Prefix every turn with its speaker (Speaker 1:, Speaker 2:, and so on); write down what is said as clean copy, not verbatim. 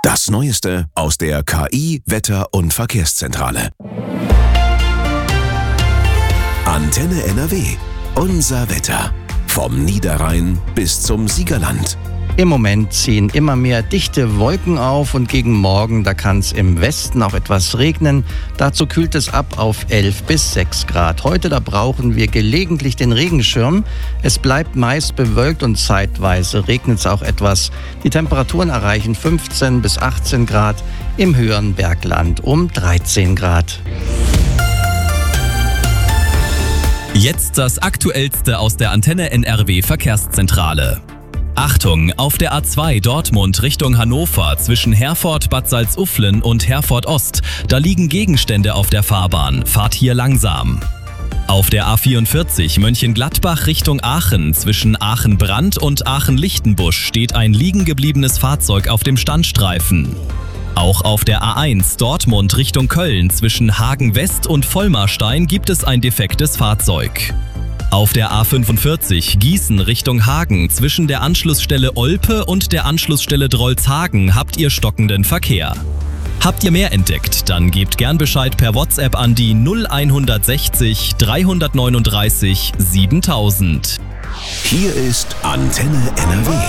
Speaker 1: Das Neueste aus der KI, Wetter- und Verkehrszentrale. Antenne NRW. Unser Wetter. Vom Niederrhein bis zum Siegerland.
Speaker 2: Im Moment ziehen immer mehr dichte Wolken auf und gegen Morgen, da kann es im Westen auch etwas regnen. Dazu kühlt es ab auf 11 bis 6 Grad. Heute, da brauchen wir gelegentlich den Regenschirm. Es bleibt meist bewölkt und zeitweise regnet es auch etwas. Die Temperaturen erreichen 15 bis 18 Grad, im höheren Bergland um 13 Grad.
Speaker 3: Jetzt das Aktuellste aus der Antenne NRW Verkehrszentrale. Achtung, auf der A2 Dortmund Richtung Hannover zwischen Herford Bad Salzuflen und Herford Ost, da liegen Gegenstände auf der Fahrbahn, fahrt hier langsam. Auf der A44 Mönchengladbach Richtung Aachen zwischen Aachen-Brandt und Aachen-Lichtenbusch steht ein liegen gebliebenes Fahrzeug auf dem Standstreifen. Auch auf der A1 Dortmund Richtung Köln zwischen Hagen West und Vollmarstein gibt es ein defektes Fahrzeug. Auf der A45 Gießen Richtung Hagen zwischen der Anschlussstelle Olpe und der Anschlussstelle Drolshagen habt ihr stockenden Verkehr. Habt ihr mehr entdeckt, dann gebt gern Bescheid per WhatsApp an die 0160 339 7000.
Speaker 1: Hier ist Antenne NRW.